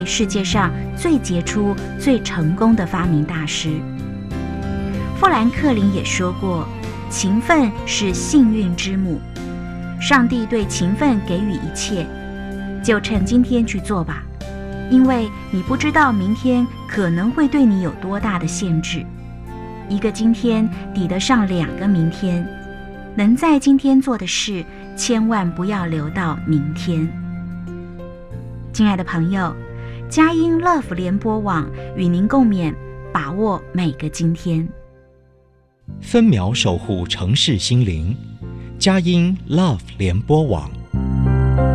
世界上最杰出、最成功的发明大师。富兰克林也说过，勤奋是幸运之母。上帝对勤奋给予一切，就趁今天去做吧，因为你不知道明天可能会对你有多大的限制。一个今天抵得上2个明天，能在今天做的事，千万不要留到明天。亲爱的朋友，佳音 Love 联播网与您共勉，把握每个今天。 分秒守护城市心灵，佳音 Love 联播网。